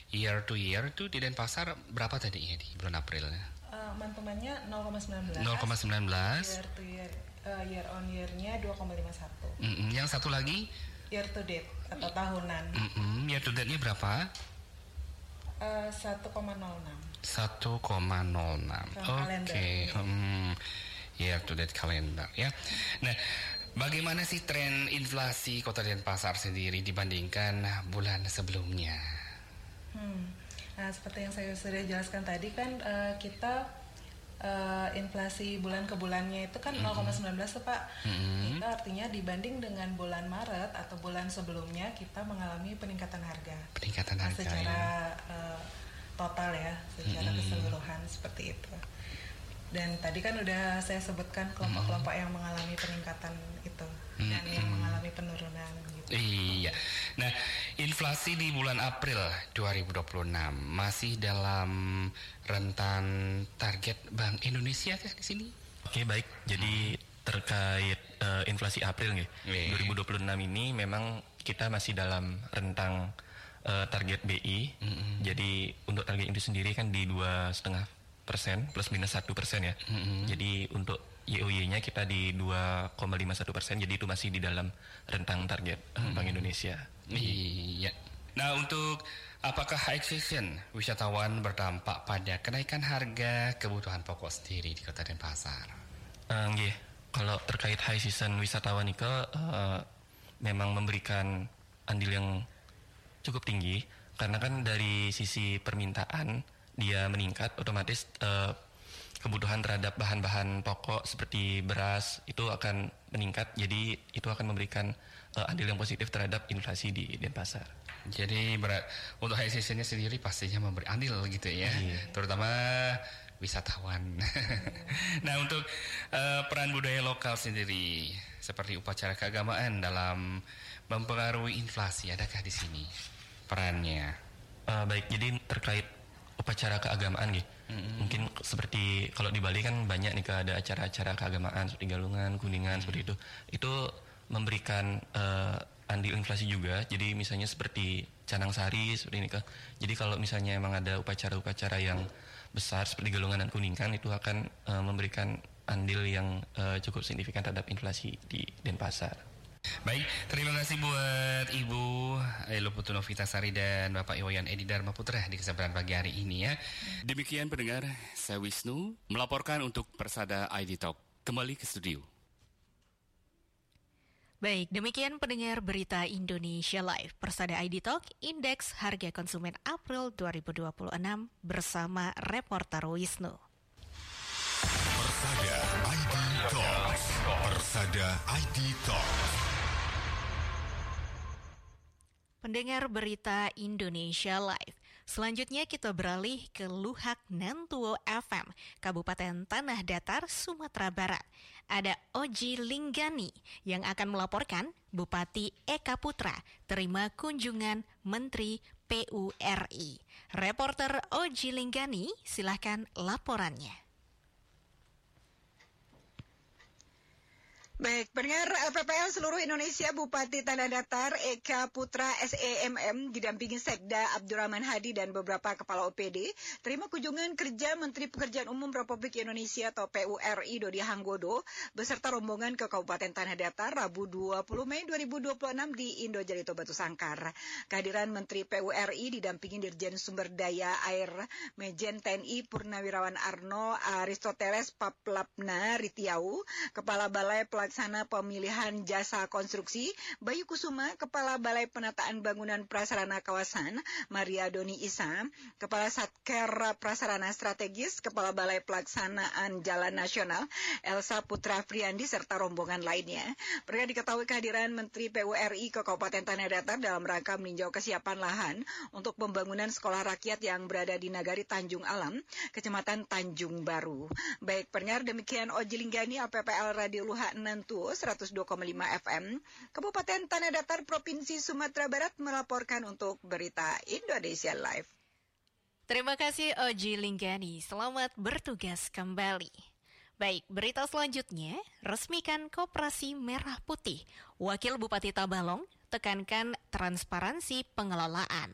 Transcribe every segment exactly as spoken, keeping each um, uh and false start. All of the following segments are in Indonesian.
year to year itu di Denpasar berapa tadi ya di bulan April? Uh, mantumannya nol koma sembilan belas. nol koma sembilan belas. Year to year, uh, year on year-nya dua koma lima satu. Mm-mm. Yang satu lagi? Year to date atau tahunan. Mm-mm. Year to date-nya berapa? Uh, satu koma nol enam. satu koma nol enam. Oke. Okay. Hmm. Year to date kalender ya. Nah, bagaimana sih tren inflasi Kota Denpasar sendiri dibandingkan bulan sebelumnya? Hmm. Nah, seperti yang saya sudah jelaskan tadi kan uh, kita uh, inflasi bulan ke bulannya itu kan mm-hmm. nol koma sembilan belas tuh Pak. Mm-hmm. Itu artinya dibanding dengan bulan Maret atau bulan sebelumnya kita mengalami peningkatan harga. Peningkatan harga secara ya. uh, total ya, secara mm-hmm. keseluruhan seperti itu. Dan tadi kan udah saya sebutkan kelompok-kelompok yang mengalami peningkatan itu mm-hmm. dan yang mengalami penurunan gitu. Iya. Nah, inflasi di bulan April dua ribu dua puluh enam masih dalam rentan target Bank Indonesia kah di sini? Oke, baik. Jadi terkait uh, inflasi April nih, yeah. dua ribu dua puluh enam ini memang kita masih dalam rentang uh, target B I. Mm-hmm. Jadi untuk target itu sendiri kan di dua koma lima persen plus minus satu persen ya. Mm-hmm. Jadi untuk Y O Y-nya kita di dua koma lima satu persen. Jadi itu masih di dalam rentang target mm-hmm. Bank Indonesia. Iya. Nah, untuk apakah high season wisatawan berdampak pada kenaikan harga kebutuhan pokok sendiri di Kota Denpasar? Uh, yeah. Kalau terkait high season wisatawan itu uh, memang memberikan andil yang cukup tinggi karena kan dari sisi permintaan dia meningkat, otomatis uh, kebutuhan terhadap bahan-bahan pokok seperti beras itu akan meningkat, jadi itu akan memberikan uh, andil yang positif terhadap inflasi di Denpasar. Jadi berat untuk high seasonnya sendiri pastinya memberi andil gitu ya, iya. Terutama wisatawan. Nah, untuk uh, peran budaya lokal sendiri seperti upacara keagamaan dalam mempengaruhi inflasi, adakah di sini perannya? Uh, baik, jadi terkait upacara keagamaan gitu. Mm-hmm. Mungkin seperti kalau di Bali kan banyak nih ada acara-acara keagamaan seperti Galungan, Kuningan, mm-hmm. seperti itu. Itu memberikan uh, andil inflasi juga. Jadi misalnya seperti Canang Sari seperti ini kan. Jadi kalau misalnya emang ada upacara-upacara yang besar seperti Galungan dan Kuningan, itu akan uh, memberikan andil yang uh, cukup signifikan terhadap inflasi di Denpasar. Baik, terima kasih buat Ibu Elo Putu Novitasari dan Bapak Iwayan Edi Dharma Putra di kesempatan pagi hari ini ya. Demikian pendengar, saya Wisnu melaporkan untuk Persada I D Talk. Kembali ke studio. Baik, demikian pendengar berita Indonesia Live. Persada I D Talk, Indeks Harga Konsumen April dua ribu dua puluh enam bersama reporter Wisnu. Persada I D Talk. Persada I D Talk. Pendengar berita Indonesia Live. Selanjutnya kita beralih ke Luhak Nantuo F M, Kabupaten Tanah Datar, Sumatera Barat. Ada Oji Linggani yang akan melaporkan Bupati Eka Putra terima kunjungan Menteri P U R I. Reporter Oji Linggani, silahkan laporannya. Baik, pendengar P P L seluruh Indonesia Bupati Tanah Datar Eka Putra S E M M didampingi Sekda Abdurrahman Hadi dan beberapa kepala O P D terima kunjungan kerja Menteri Pekerjaan Umum Republik Indonesia atau P U R I Dodi Hanggodo beserta rombongan ke Kabupaten Tanah Datar Rabu dua puluh Mei dua ribu dua puluh enam di Indo Jarito Batu Sangkar. Kehadiran Menteri P U R I didampingi Dirjen Sumber Daya Air Mejen T N I Purnawirawan Arno Aristoteles Paplapna Ritiau, Kepala Balai Pelaksana Pelaksana Pemilihan Jasa Konstruksi Bayu Kusuma, Kepala Balai Penataan Bangunan Prasarana Kawasan Maria Doni Isa, Kepala Satker Prasarana Strategis, Kepala Balai Pelaksanaan Jalan Nasional Elsa Putra Friandi serta rombongan lainnya. Mereka diketahui kehadiran Menteri P U R I ke Kabupaten Tanah Datar dalam rangka meninjau kesiapan lahan untuk pembangunan sekolah rakyat yang berada di Nagari Tanjung Alam, Kecamatan Tanjung Baru. Baik pendengar, demikian Oji Linggani A P P L Radio Luhak Nantuo seratus dua koma lima F M Kabupaten Tanah Datar Provinsi Sumatera Barat melaporkan untuk berita Indonesia Live. Terima kasih Oji Linggani, selamat bertugas kembali. Baik, berita selanjutnya, resmikan Koperasi Merah Putih. Wakil Bupati Tabalong tekankan transparansi pengelolaan.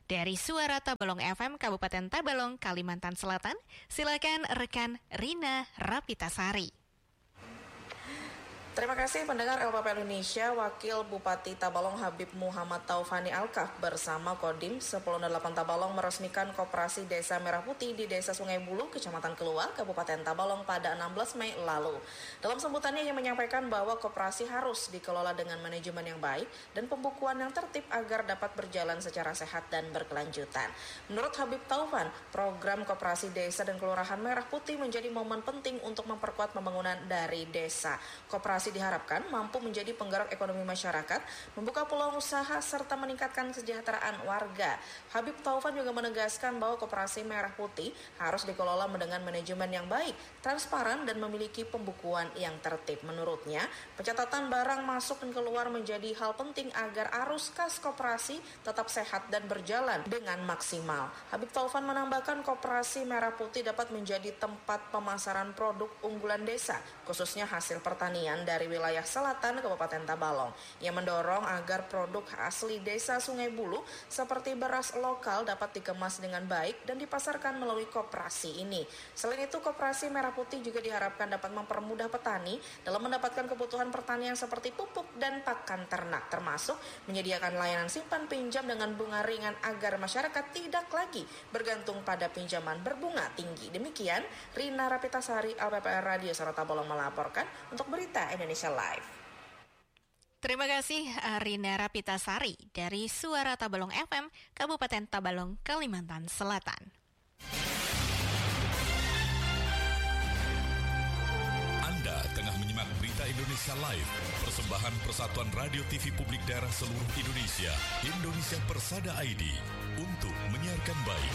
dari Suara Tabalong F M Kabupaten Tabalong, Kalimantan Selatan. Silakan rekan Rina Rapitasari. Terima kasih pendengar L P P Indonesia. Wakil Bupati Tabalong Habib Muhammad Taufani Alkaf bersama Kodim sepuluh delapan Tabalong meresmikan Koperasi Desa Merah Putih di Desa Sungai Bulu, Kecamatan Keluar, Kabupaten Tabalong pada enam belas Mei lalu. Dalam sambutannya ia menyampaikan bahwa koperasi harus dikelola dengan manajemen yang baik dan pembukuan yang tertib agar dapat berjalan secara sehat dan berkelanjutan. Menurut Habib Taufan, program Koperasi Desa dan Kelurahan Merah Putih menjadi momen penting untuk memperkuat pembangunan dari desa. Koperasi diharapkan mampu menjadi penggerak ekonomi masyarakat, membuka peluang usaha, serta meningkatkan kesejahteraan warga. Habib Taufan juga menegaskan bahwa Koperasi Merah Putih harus dikelola dengan manajemen yang baik, transparan, dan memiliki pembukuan yang tertib. Menurutnya, pencatatan barang masuk dan keluar menjadi hal penting agar arus kas koperasi tetap sehat dan berjalan dengan maksimal. Habib Taufan menambahkan Koperasi Merah Putih dapat menjadi tempat pemasaran produk unggulan desa, khususnya hasil pertanian dari dari wilayah selatan Kabupaten Tabalong. Ia mendorong agar produk asli Desa Sungai Bulu seperti beras lokal dapat dikemas dengan baik dan dipasarkan melalui koperasi ini. Selain itu, Koperasi Merah Putih juga diharapkan dapat mempermudah petani dalam mendapatkan kebutuhan pertanian seperti pupuk dan pakan ternak, termasuk menyediakan layanan simpan pinjam dengan bunga ringan agar masyarakat tidak lagi bergantung pada pinjaman berbunga tinggi. Demikian, Rina Rapitasari, L P P R Radio Suara Tabalong melaporkan untuk Berita Indonesia Live. Terima kasih Rina Rapitasari dari Suara Tabalong F M, Kabupaten Tabalong, Kalimantan Selatan. Anda tengah menyimak Berita Indonesia Live, persembahan Persatuan Radio T V Publik Daerah seluruh Indonesia, Indonesia Persada I D, untuk menyiarkan baik.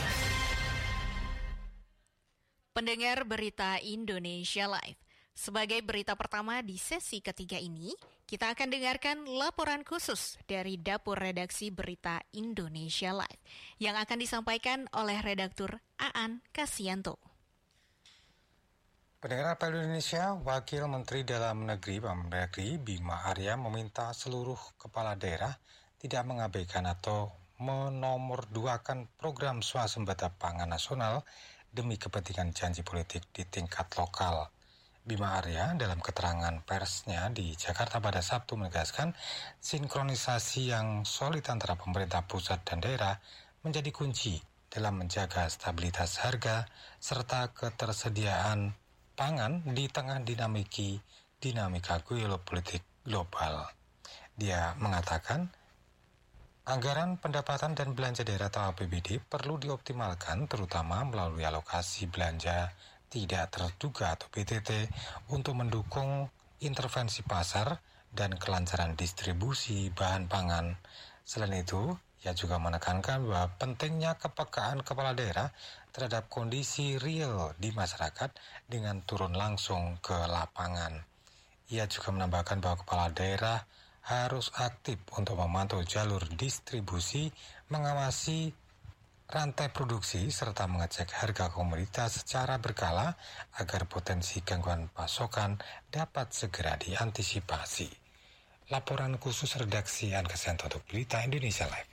Pendengar Berita Indonesia Live, sebagai berita pertama di sesi ketiga ini, kita akan dengarkan laporan khusus dari Dapur Redaksi Berita Indonesia Live yang akan disampaikan oleh redaktur Aan Kasianto. Pendengar P L Indonesia, Wakil Menteri Dalam Negeri Pemendagri Bima Arya meminta seluruh kepala daerah tidak mengabaikan atau menomorduakan program swasembada pangan nasional demi kepentingan janji politik di tingkat lokal. Bima Arya dalam keterangan persnya di Jakarta pada Sabtu menegaskan sinkronisasi yang solid antara pemerintah pusat dan daerah menjadi kunci dalam menjaga stabilitas harga serta ketersediaan pangan di tengah dinamiki dinamika geopolitik global. Dia mengatakan anggaran pendapatan dan belanja daerah atau A P B D perlu dioptimalkan terutama melalui alokasi belanja tidak terduga atau B T T untuk mendukung intervensi pasar dan kelancaran distribusi bahan pangan. Selain itu, ia juga menekankan bahwa pentingnya kepekaan kepala daerah terhadap kondisi real di masyarakat dengan turun langsung ke lapangan. Ia juga menambahkan bahwa kepala daerah harus aktif untuk memantau jalur distribusi, mengawasi rantai produksi, serta mengecek harga komoditas secara berkala agar potensi gangguan pasokan dapat segera diantisipasi. Laporan khusus redaksi Aan Kasianto untuk Berita Indonesia Live.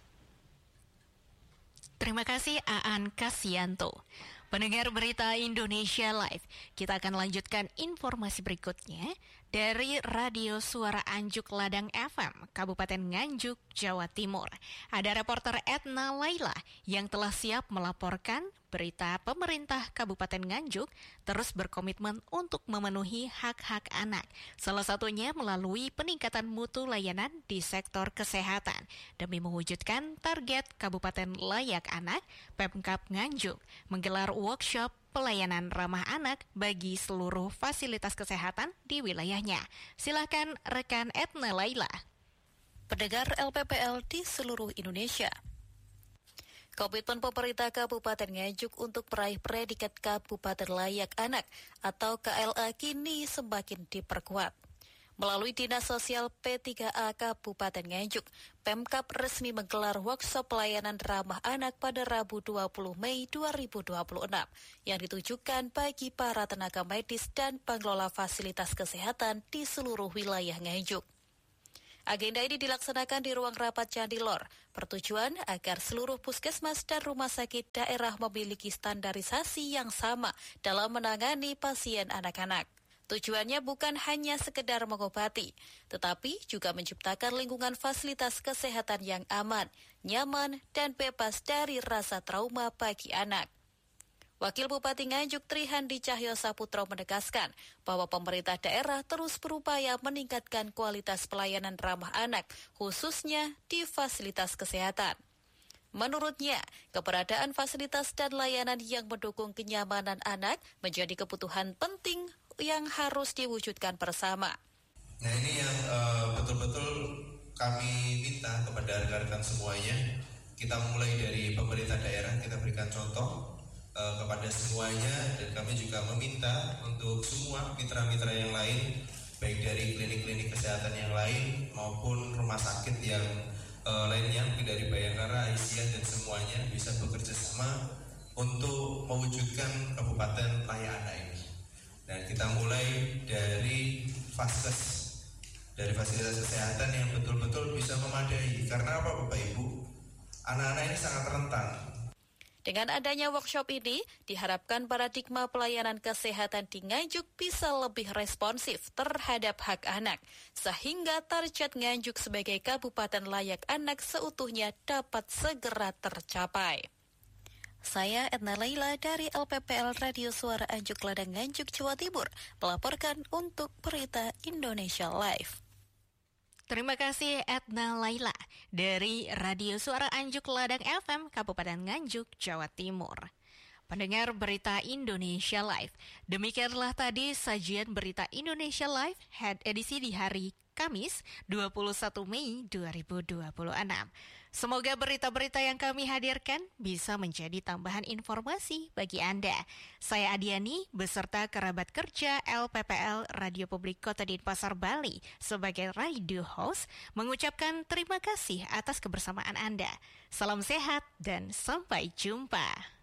Terima kasih Aan Kasianto. Pendengar Berita Indonesia Live, kita akan lanjutkan informasi berikutnya dari Radio Suara Anjuk Ladang F M, Kabupaten Nganjuk, Jawa Timur. Ada reporter Etna Laila yang telah siap melaporkan berita pemerintah Kabupaten Nganjuk terus berkomitmen untuk memenuhi hak-hak anak. Salah satunya melalui peningkatan mutu layanan di sektor kesehatan. Demi mewujudkan target Kabupaten Layak Anak, Pemkab Nganjuk menggelar workshop pelayanan ramah anak bagi seluruh fasilitas kesehatan di wilayahnya. Silakan rekan Etna Laila. Pendengar L P P L di seluruh Indonesia. Komitmen pemerintah Kabupaten Nganjuk untuk meraih predikat Kabupaten Layak Anak atau K L A kini semakin diperkuat. Melalui Dinas Sosial P tiga A Kabupaten Nganjuk, Pemkab resmi menggelar workshop pelayanan ramah anak pada Rabu dua puluh Mei dua ribu dua puluh enam yang ditujukan bagi para tenaga medis dan pengelola fasilitas kesehatan di seluruh wilayah Nganjuk. Agenda ini dilaksanakan di ruang rapat Candilor. Bertujuan agar seluruh puskesmas dan rumah sakit daerah memiliki standarisasi yang sama dalam menangani pasien anak-anak. Tujuannya bukan hanya sekedar mengobati, tetapi juga menciptakan lingkungan fasilitas kesehatan yang aman, nyaman, dan bebas dari rasa trauma bagi anak. Wakil Bupati Nganjuk Trihandi Cahyo Saputro menegaskan bahwa pemerintah daerah terus berupaya meningkatkan kualitas pelayanan ramah anak, khususnya di fasilitas kesehatan. Menurutnya, keberadaan fasilitas dan layanan yang mendukung kenyamanan anak menjadi kebutuhan penting yang harus diwujudkan bersama. Nah ini yang uh, betul-betul kami minta kepada rekan-rekan semuanya. Kita mulai dari pemerintah daerah, kita berikan contoh kepada semuanya, dan kami juga meminta untuk semua mitra-mitra yang lain, baik dari klinik-klinik kesehatan yang lain maupun rumah sakit yang uh, lainnya, dari Bayangkara, Aisyah, dan semuanya bisa bekerja sama untuk mewujudkan Kabupaten Layak Anak ini. Dan kita mulai dari vaskes, dari fasilitas kesehatan yang betul-betul bisa memadai. Karena apa Bapak Ibu? Anak-anak ini sangat rentan. Dengan adanya workshop ini, diharapkan paradigma pelayanan kesehatan di Nganjuk bisa lebih responsif terhadap hak anak, sehingga target Nganjuk sebagai Kabupaten Layak Anak seutuhnya dapat segera tercapai. Saya Edna Laila dari L P P L Radio Suara Anjuk Ladang Nganjuk, Jawa Timur, melaporkan untuk Berita Indonesia Live. Terima kasih Edna Laila dari Radio Suara Anjuk Ladang F M Kabupaten Nganjuk, Jawa Timur. Pendengar Berita Indonesia Live, demikianlah tadi sajian Berita Indonesia Live Head edisi di hari Kamis dua puluh satu Mei dua ribu dua puluh enam. Semoga berita-berita yang kami hadirkan bisa menjadi tambahan informasi bagi Anda. Saya Adiani beserta kerabat kerja L P P L Radio Publik Kota Denpasar, Bali sebagai radio host mengucapkan terima kasih atas kebersamaan Anda. Salam sehat dan sampai jumpa.